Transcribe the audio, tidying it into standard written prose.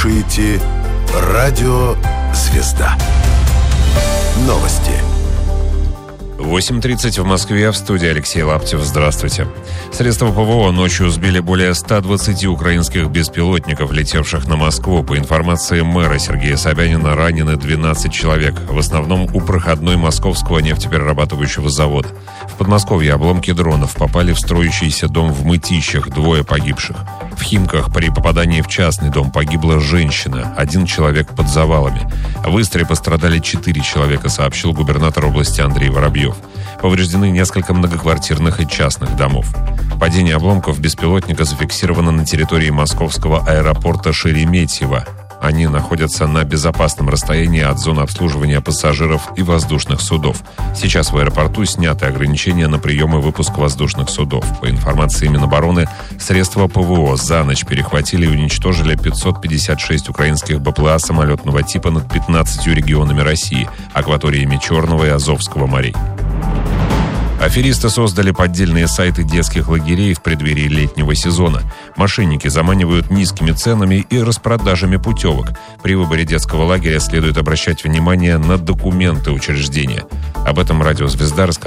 слушаете Радио Звезда. Новости. 8:30 в Москве, в студии Алексей Лаптев. Здравствуйте. Средства ПВО ночью сбили более 120 украинских беспилотников, летевших на Москву. По информации мэра Сергея Собянина, ранены 12 человек, в основном у проходной московского нефтеперерабатывающего завода. В Подмосковье обломки дронов попали в строящийся дом в Мытищах, 2 погибших. В Химках при попадании в частный дом погибла женщина, 1 человек под завалами. В Истре пострадали 4 человека, сообщил губернатор области Андрей Воробьев. Повреждены несколько многоквартирных и частных домов. Падение обломков беспилотника зафиксировано на территории московского аэропорта Шереметьево. Они находятся на безопасном расстоянии от зоны обслуживания пассажиров и воздушных судов. Сейчас в аэропорту сняты ограничения на прием и выпуск воздушных судов. По информации Минобороны, средства ПВО за ночь перехватили и уничтожили 556 украинских БПЛА самолетного типа над 15 регионами России, акваториями Черного и Азовского морей. Аферисты создали поддельные сайты детских лагерей в преддверии летнего сезона. Мошенники заманивают низкими ценами и распродажами путевок. При выборе детского лагеря следует обращать внимание на документы учреждения. Об этом «Радио Звезда» рассказал